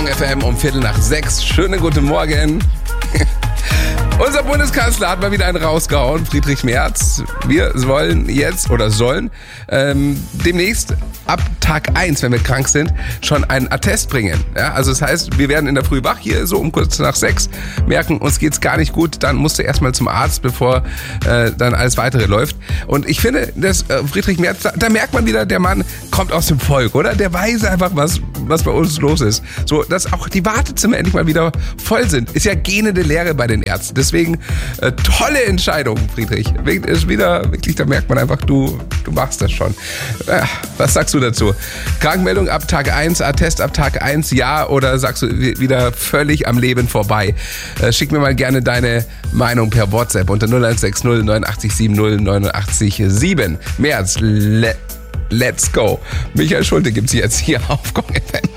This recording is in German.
FM um 5:45. Schönen guten Morgen. Unser Bundeskanzler hat mal wieder einen rausgehauen, Friedrich Merz. Wir sollen demnächst ab Tag 1, wenn wir krank sind, schon einen Attest bringen. Ja, also das heißt, wir werden in der Früh wach, hier so um kurz nach 6, merken, uns geht's gar nicht gut, dann musst du erstmal zum Arzt, bevor dann alles weitere läuft. Und ich finde, dass Friedrich Merz, da merkt man wieder, der Mann kommt aus dem Volk, oder? Der weiß einfach, was bei uns los ist. So, dass auch die Wartezimmer endlich mal wieder voll sind. Ist ja gähnende Leere bei den Ärzten. Deswegen tolle Entscheidung, Friedrich. Ist wieder, wirklich, da merkt man einfach, du machst das schon. Was sagst du dazu? Krankmeldung ab Tag 1, Attest ab Tag 1, ja, oder sagst du wieder völlig am Leben vorbei? Schick mir mal gerne deine Meinung per WhatsApp unter 0160 89 70 89 7. März, let's go. Michael Schulte gibt's jetzt hier auf Gong FM.